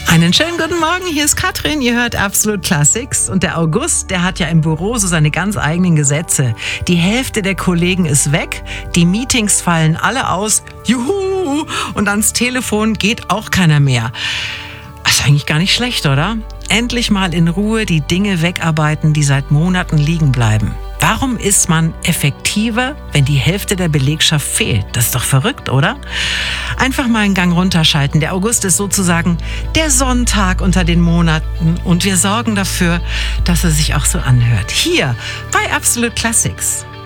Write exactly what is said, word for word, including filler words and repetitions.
Einen schönen guten Morgen, hier ist Katrin, ihr hört Absolut Classics und der August, der hat ja im Büro so seine ganz eigenen Gesetze. Die Hälfte der Kollegen ist weg, die Meetings fallen alle aus, juhu, und ans Telefon geht auch keiner mehr. Das ist eigentlich gar nicht schlecht, oder? Endlich mal in Ruhe die Dinge wegarbeiten, die seit Monaten liegen bleiben. Warum ist man effektiver, wenn die Hälfte der Belegschaft fehlt? Das ist doch verrückt, oder? Einfach mal einen Gang runterschalten. Der August ist sozusagen der Sonntag unter den Monaten und wir sorgen dafür, dass er sich auch so anhört. Hier bei Absolut Classics.